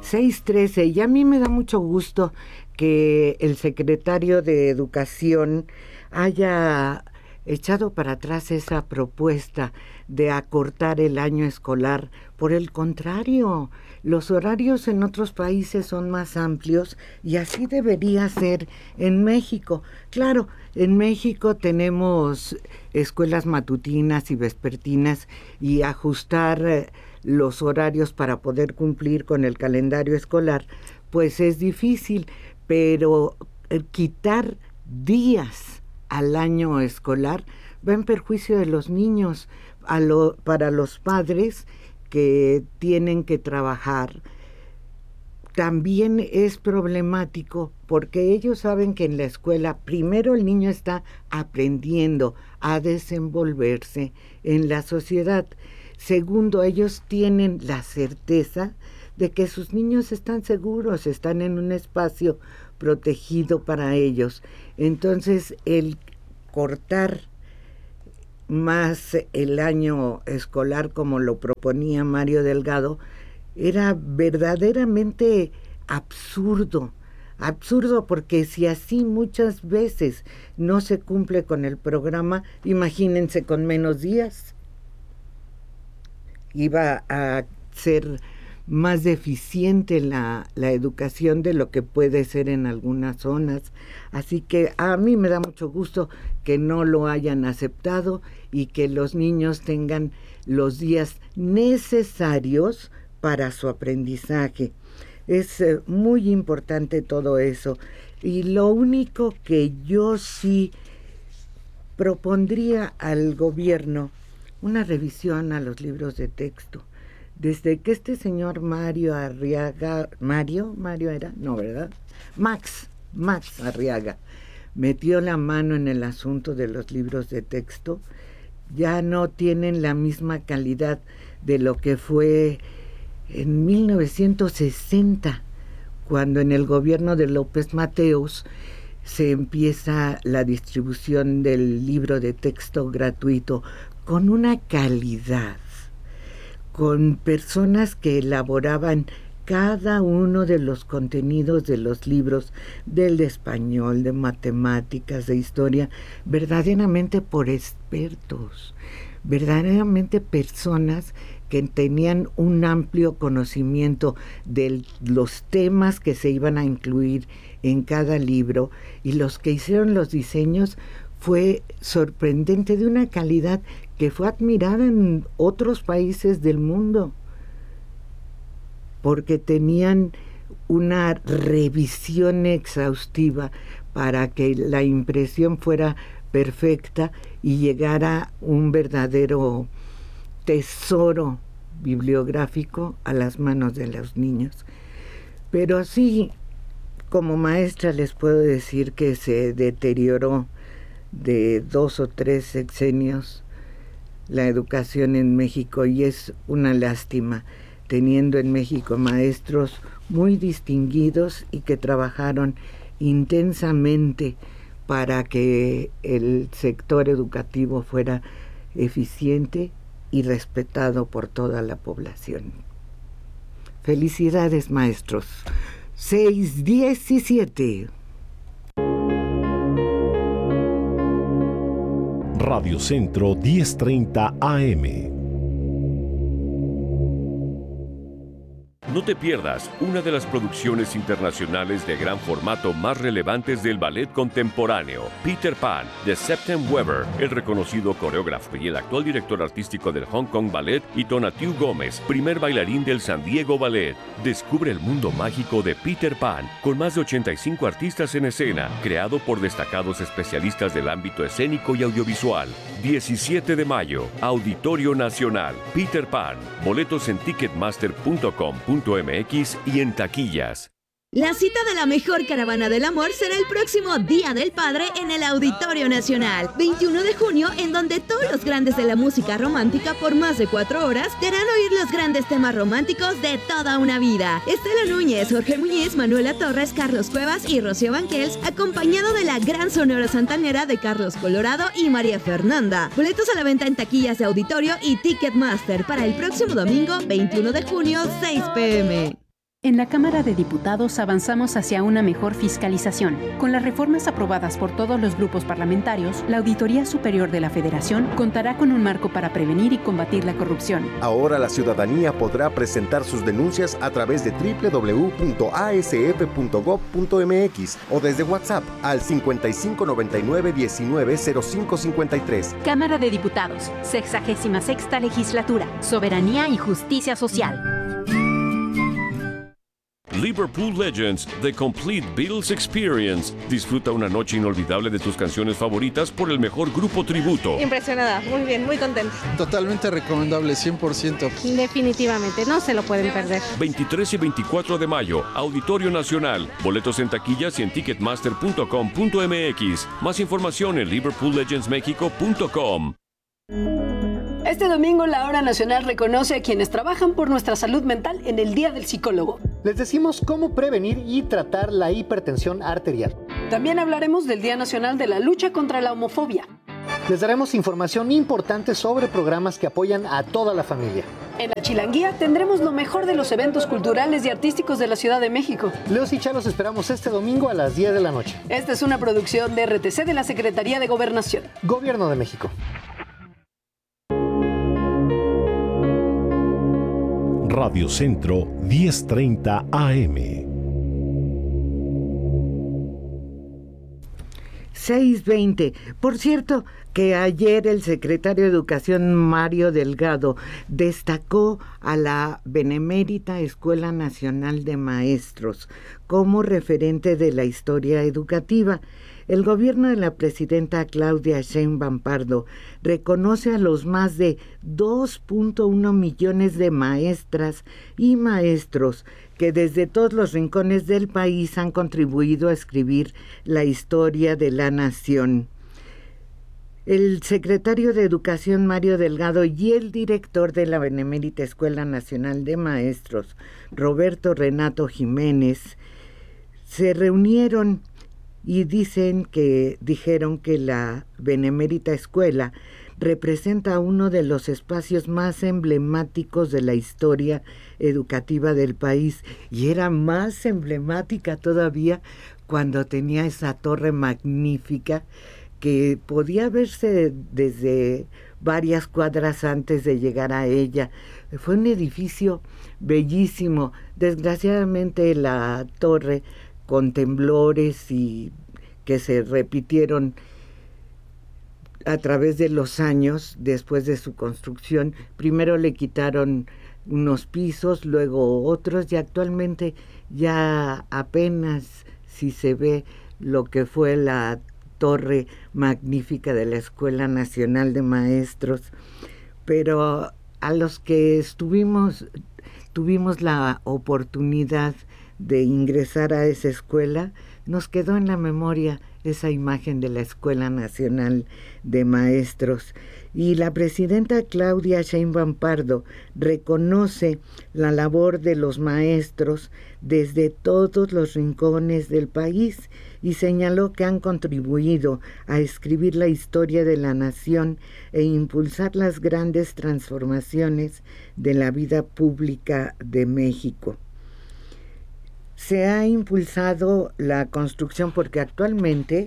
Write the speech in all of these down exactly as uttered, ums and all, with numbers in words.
seis trece, y a mí me da mucho gusto que el secretario de Educación haya echado para atrás esa propuesta de acortar el año escolar. Por el contrario, los horarios en otros países son más amplios y así debería ser en México. Claro, en México tenemos escuelas matutinas y vespertinas, y ajustar eh, los horarios para poder cumplir con el calendario escolar, pues es difícil, pero eh, quitar días al año escolar va en perjuicio de los niños. A lo, para los padres que tienen que trabajar, también es problemático, porque ellos saben que en la escuela primero el niño está aprendiendo a desenvolverse en la sociedad. Segundo, ellos tienen la certeza de que sus niños están seguros, están en un espacio protegido para ellos. Entonces, el cortar más el año escolar, como lo proponía Mario Delgado, era verdaderamente absurdo. Absurdo, porque si así muchas veces no se cumple con el programa, imagínense con menos días. Iba a ser más deficiente la, la educación de lo que puede ser en algunas zonas. Así que a mí me da mucho gusto que no lo hayan aceptado y que los niños tengan los días necesarios para su aprendizaje. Es eh, muy importante todo eso. Y lo único que yo sí propondría al gobierno, una revisión a los libros de texto. Desde que este señor Mario Arriaga, Mario, Mario era, no, ¿verdad? Max, Max Arriaga, metió la mano en el asunto de los libros de texto, ya no tienen la misma calidad de lo que fue en mil novecientos sesenta, cuando en el gobierno de López Mateos se empieza la distribución del libro de texto gratuito con una calidad, con personas que elaboraban cada uno de los contenidos de los libros, del de español, de matemáticas, de historia, verdaderamente por expertos, verdaderamente personas que tenían un amplio conocimiento de los temas que se iban a incluir en cada libro, y los que hicieron los diseños fue sorprendente, de una calidad que fue admirada en otros países del mundo, porque tenían una revisión exhaustiva para que la impresión fuera perfecta y llegara un verdadero tesoro bibliográfico a las manos de los niños. Pero así, como maestra, les puedo decir que se deterioró de dos o tres sexenios la educación en México, y es una lástima, teniendo en México maestros muy distinguidos y que trabajaron intensamente para que el sector educativo fuera eficiente y respetado por toda la población. Felicidades, maestros. seis diecisiete. Radio Centro diez treinta A M. No te pierdas una de las producciones internacionales de gran formato más relevantes del ballet contemporáneo, Peter Pan, de Septem Weber, el reconocido coreógrafo y el actual director artístico del Hong Kong Ballet, y Tonatiuh Gómez, primer bailarín del San Diego Ballet. Descubre el mundo mágico de Peter Pan, con más de ochenta y cinco artistas en escena, creado por destacados especialistas del ámbito escénico y audiovisual. diecisiete de mayo, Auditorio Nacional, Peter Pan. Boletos en ticketmaster punto com punto m x y en taquillas. La cita de la mejor caravana del amor será el próximo Día del Padre en el Auditorio Nacional, veintiuno de junio, en donde todos los grandes de la música romántica por más de cuatro horas te harán oír los grandes temas románticos de toda una vida. Estela Núñez, Jorge Muñiz, Manuela Torres, Carlos Cuevas y Rocío Banquels, acompañado de la gran Sonora Santanera de Carlos Colorado y María Fernanda. Boletos a la venta en taquillas de Auditorio y Ticketmaster para el próximo domingo, veintiuno de junio, seis p m En la Cámara de Diputados avanzamos hacia una mejor fiscalización. Con las reformas aprobadas por todos los grupos parlamentarios, la Auditoría Superior de la Federación contará con un marco para prevenir y combatir la corrupción. Ahora la ciudadanía podrá presentar sus denuncias a través de doble u doble u doble u punto a s f punto gob punto m x o desde WhatsApp al cincuenta y cinco noventa y nueve diecinueve cero cinco cincuenta y tres. Cámara de Diputados, sexagésima sexta legislatura, soberanía y justicia social. Liverpool Legends, The Complete Beatles Experience. Disfruta una noche inolvidable de tus canciones favoritas por el mejor grupo tributo. Impresionada, muy bien, muy contenta. Totalmente recomendable, cien por ciento. Definitivamente, no se lo pueden perder. veintitrés y veinticuatro de mayo, Auditorio Nacional. Boletos en taquillas y en ticketmaster punto com punto m x. Más información en liverpool legends mexico punto com. Este domingo la Hora Nacional reconoce a quienes trabajan por nuestra salud mental en el Día del Psicólogo. Les decimos cómo prevenir y tratar la hipertensión arterial. También hablaremos del Día Nacional de la Lucha contra la Homofobia. Les daremos información importante sobre programas que apoyan a toda la familia. En la Chilanguía tendremos lo mejor de los eventos culturales y artísticos de la Ciudad de México. Leos y Cha los esperamos este domingo a las diez de la noche. Esta es una producción de R T C de la Secretaría de Gobernación. Gobierno de México. Radio Centro diez treinta A M. seis veinte. Por cierto, que ayer el secretario de Educación, Mario Delgado, destacó a la Benemérita Escuela Nacional de Maestros como referente de la historia educativa. El gobierno de la presidenta Claudia Sheinbaum Pardo reconoce a los más de dos punto uno millones de maestras y maestros que desde todos los rincones del país han contribuido a escribir la historia de la nación. El secretario de Educación, Mario Delgado, y el director de la Benemérita Escuela Nacional de Maestros, Roberto Renato Jiménez, se reunieron y dicen que dijeron que la Benemérita Escuela representa uno de los espacios más emblemáticos de la historia educativa del país, y era más emblemática todavía cuando tenía esa torre magnífica que podía verse desde varias cuadras antes de llegar a ella. Fue un edificio bellísimo. Desgraciadamente la torre, con temblores y que se repitieron a través de los años después de su construcción, primero le quitaron unos pisos, luego otros, y actualmente ya apenas si se ve lo que fue la torre magnífica de la Escuela Nacional de Maestros. Pero a los que estuvimos, tuvimos la oportunidad de ingresar a esa escuela, nos quedó en la memoria esa imagen de la Escuela Nacional de Maestros. Y la presidenta Claudia Sheinbaum Pardo reconoce la labor de los maestros desde todos los rincones del país y señaló que han contribuido a escribir la historia de la nación e impulsar las grandes transformaciones de la vida pública de México. Se ha impulsado la construcción porque actualmente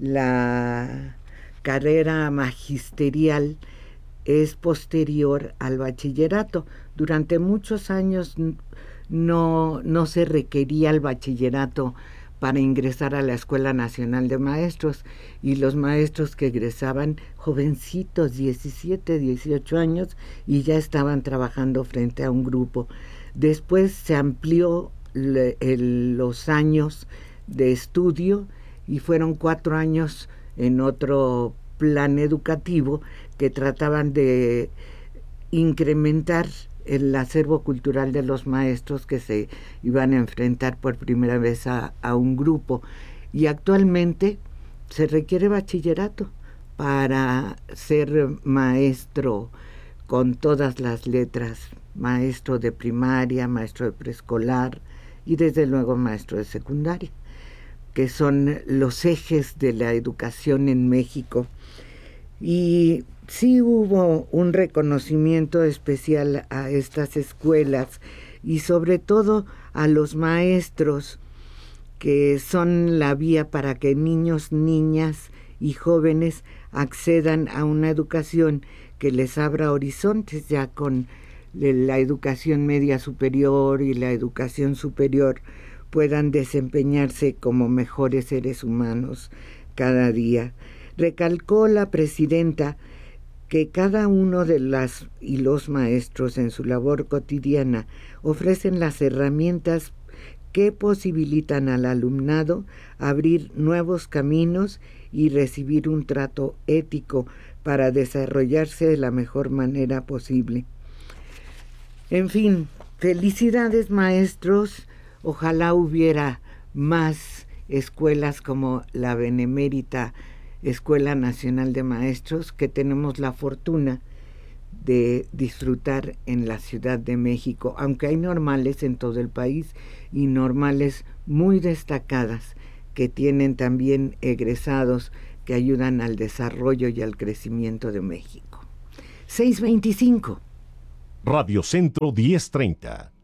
la carrera magisterial es posterior al bachillerato. Durante muchos años no, no se requería el bachillerato para ingresar a la Escuela Nacional de Maestros, y los maestros que egresaban jovencitos, diecisiete, dieciocho años, y ya estaban trabajando frente a un grupo. Después se amplió le, el, los años de estudio y fueron cuatro años en otro plan educativo que trataban de incrementar el acervo cultural de los maestros que se iban a enfrentar por primera vez a, a un grupo. Y actualmente se requiere bachillerato para ser maestro con todas las letras, maestro de primaria, maestro de preescolar y desde luego maestro de secundaria, que son los ejes de la educación en México. Y sí hubo un reconocimiento especial a estas escuelas y sobre todo a los maestros, que son la vía para que niños, niñas y jóvenes accedan a una educación que les abra horizontes. Ya con la educación media superior y la educación superior puedan desempeñarse como mejores seres humanos cada día. Recalcó la presidenta que cada uno de las y los maestros en su labor cotidiana ofrecen las herramientas que posibilitan al alumnado abrir nuevos caminos y recibir un trato ético para desarrollarse de la mejor manera posible. En fin, felicidades maestros, ojalá hubiera más escuelas como la benemérita Escuela Nacional de Maestros, que tenemos la fortuna de disfrutar en la Ciudad de México, aunque hay normales en todo el país y normales muy destacadas que tienen también egresados que ayudan al desarrollo y al crecimiento de México. seis veinticinco. Radio Centro diez treinta.